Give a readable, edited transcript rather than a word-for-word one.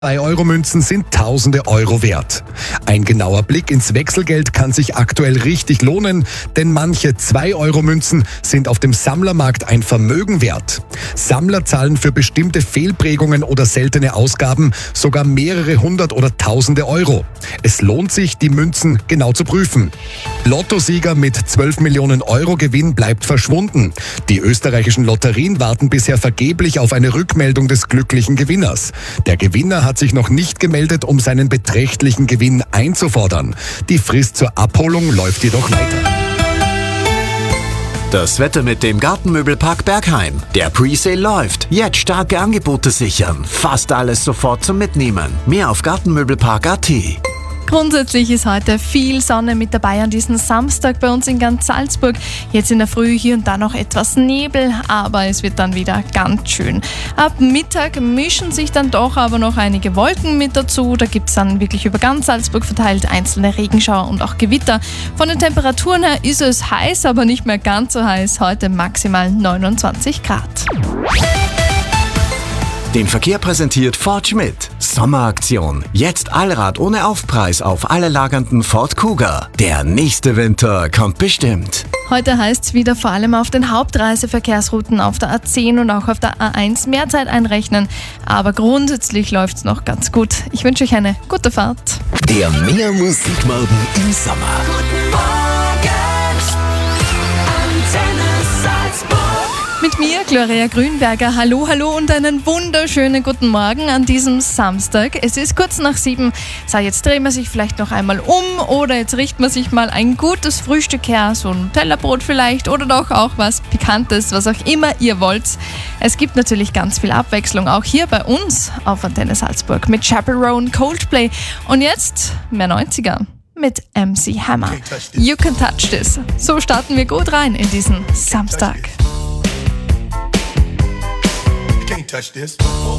2-Euro-Münzen sind tausende Euro wert. Ein genauer Blick ins Wechselgeld kann sich aktuell richtig lohnen, denn manche 2-Euro-Münzen sind auf dem Sammlermarkt ein Vermögen wert. Sammler zahlen für bestimmte Fehlprägungen oder seltene Ausgaben sogar mehrere hundert oder tausende Euro. Es lohnt sich, die Münzen genau zu prüfen. Lottosieger mit 12 Millionen Euro Gewinn bleibt verschwunden. Die österreichischen Lotterien warten bisher vergeblich auf eine Rückmeldung des glücklichen Gewinners. Der Gewinner hat sich noch nicht gemeldet, um seinen beträchtlichen Gewinn einzufordern. Die Frist zur Abholung läuft jedoch weiter. Das Wetter mit dem Gartenmöbelpark Bergheim. Der Presale läuft. Jetzt starke Angebote sichern. Fast alles sofort zum Mitnehmen. Mehr auf gartenmöbelpark.at. Grundsätzlich ist heute viel Sonne mit dabei an diesem Samstag bei uns in ganz Salzburg. Jetzt in der Früh hier und da noch etwas Nebel, aber es wird dann wieder ganz schön. Ab Mittag mischen sich dann doch aber noch einige Wolken mit dazu. Da gibt es dann wirklich über ganz Salzburg verteilt einzelne Regenschauer und auch Gewitter. Von den Temperaturen her ist es heiß, aber nicht mehr ganz so heiß. Heute maximal 29 Grad. Den Verkehr präsentiert Ford Schmidt. Sommeraktion. Jetzt Allrad ohne Aufpreis auf alle lagernden Ford Kuga. Der nächste Winter kommt bestimmt. Heute heißt es wieder vor allem auf den Hauptreiseverkehrsrouten auf der A10 und auch auf der A1 mehr Zeit einrechnen. Aber grundsätzlich läuft es noch ganz gut. Ich wünsche euch eine gute Fahrt. Der Mehr Musikmorgen im Sommer. Guten Morgen, Antenne Salzburg. Mit mir, Gloria Grünberger. Hallo, hallo und einen wunderschönen guten Morgen an diesem Samstag. Es ist kurz nach 7. So, jetzt drehen wir sich vielleicht noch einmal um oder jetzt richten wir sich mal ein gutes Frühstück her, so ein Tellerbrot vielleicht oder doch auch was Pikantes, was auch immer ihr wollt. Es gibt natürlich ganz viel Abwechslung, auch hier bei uns auf Antenne Salzburg mit Chaperone, Coldplay und jetzt mehr 90er. Mit MC Hammer. You Can Touch This. So starten wir gut rein in diesen Samstag. Can't touch this.